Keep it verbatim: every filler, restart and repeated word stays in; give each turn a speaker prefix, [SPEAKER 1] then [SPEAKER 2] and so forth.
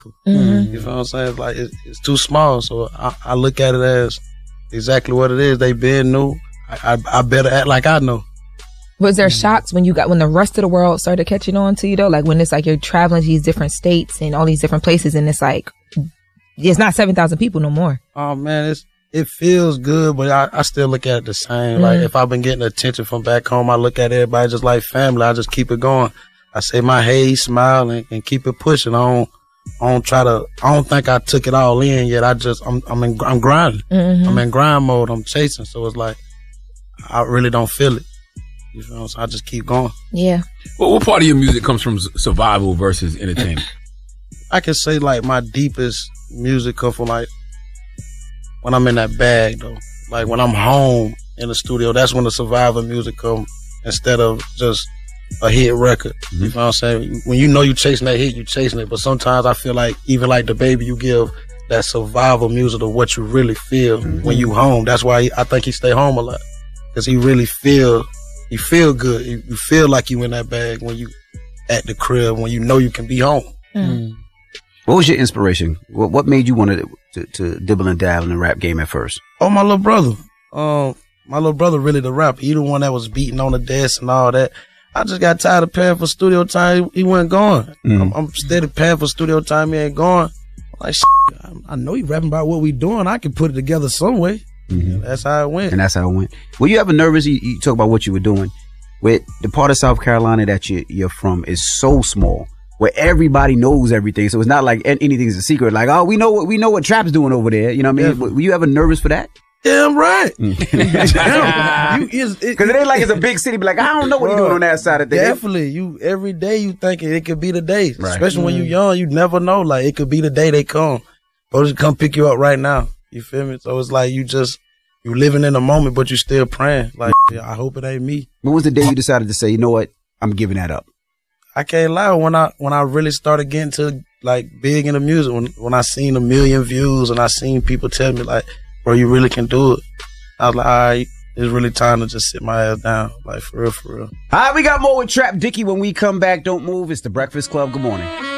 [SPEAKER 1] Mm-hmm. You feel what I'm saying? Like it's, it's too small, so I, I look at it as exactly what it is. They been new. I, I, I better act like I know.
[SPEAKER 2] Was there shocks when you got when the rest of the world started catching on to you though? Like when it's like you're traveling to these different states and all these different places, and it's like it's not seven thousand people no more.
[SPEAKER 1] Oh man, it's it feels good, but I, I still look at it the same. Mm-hmm. Like if I've been getting attention from back home, I look at everybody just like family. I just keep it going. I say my hey, smile, and, and keep it pushing. I don't, I don't try to. I don't think I took it all in yet. I just I'm I'm in I'm grinding. Mm-hmm. I'm in grind mode. I'm chasing. So it's like I really don't feel it. You know, so I just keep going.
[SPEAKER 2] Yeah.
[SPEAKER 3] Well, what part of your music comes from survival versus entertainment?
[SPEAKER 1] I can say like my deepest music come from like when I'm in that bag though. Like when I'm home in the studio, that's when the survival music come instead of just a hit record. Mm-hmm. You know what I'm saying? When you know you chasing that hit, you chasing it. But sometimes I feel like even like the baby you give that survival music of what you really feel mm-hmm. when you home. That's why he, I think he stay home a lot. Cause he really feel You feel good. You, you feel like you in that bag when you at the crib, when you know you can be home.
[SPEAKER 4] Mm. What was your inspiration? What, what made you want to, to, to dibble and dabble in the rap game at first?
[SPEAKER 1] Oh, my little brother. Um, my little brother really the rapper. He the one that was beating on the desk and all that. I just got tired of paying for studio time. He, he wasn't going. Mm. I'm, I'm steady paying for studio time. He ain't going. I'm like, I, I know he rapping about what we doing. I can put it together some way. Mm-hmm. That's how it went.
[SPEAKER 4] And that's how it went. Were you ever nervous? You, you talk about what you were doing. With the part of South Carolina that you, you're from is so small, where everybody knows everything. So it's not like anything is a secret. Like, oh, we know what we know what Trap's doing over there. You know what I mean? Yeah. Were you ever nervous for that?
[SPEAKER 1] Damn right.
[SPEAKER 4] Because it, it ain't like it's a big city. Be like, I don't know what he's doing on that side of the
[SPEAKER 1] Definitely. You every day you thinking it could be the day. Right. Especially mm-hmm. when you young, you never know. Like it could be the day they come. Or just come pick you up right now. You feel me? So it's like you just, you living in the moment, but you still praying. Like, I hope it ain't me.
[SPEAKER 4] What was the day you decided to say, you know what, I'm giving that up?
[SPEAKER 1] I can't lie. When I when I really started getting to like big into music, when when I seen a million views and I seen people tell me like, bro, you really can do it. I was like, all right, it's really time to just sit my ass down. Like, for real, for real.
[SPEAKER 4] All right, we got more with Trap Dicky when we come back. Don't move. It's The Breakfast Club. Good morning.